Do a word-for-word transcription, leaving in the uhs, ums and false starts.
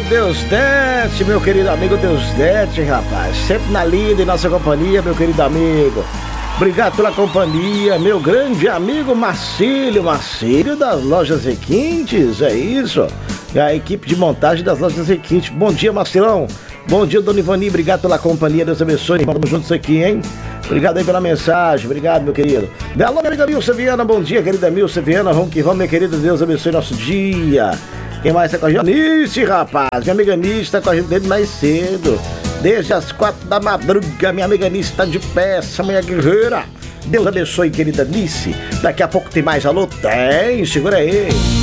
Deusdete, meu querido amigo Deusdete, rapaz. Sempre na linha em nossa companhia, meu querido amigo. Obrigado pela companhia, meu grande amigo Marcílio, Marcílio das Lojas Requintes, é isso? É a equipe de montagem das Lojas Requintes. Bom dia, Marcelão. Bom dia, Dona Ivani, obrigado pela companhia, Deus abençoe. Vamos juntos aqui, hein? Obrigado aí pela mensagem, obrigado, meu querido. Alô, minha amiga Milce Viana, bom dia, querida Milce Viana. Vamos que vamos, minha querida, Deus abençoe nosso dia. Quem mais tá com a gente? Nice, rapaz, minha amiga Nice tá com a gente desde mais cedo. Desde as quatro da madruga, minha amiga Nice tá de peça, minha guerreira. Deus abençoe, querida Nice. Daqui a pouco tem mais alô? Tem, segura aí.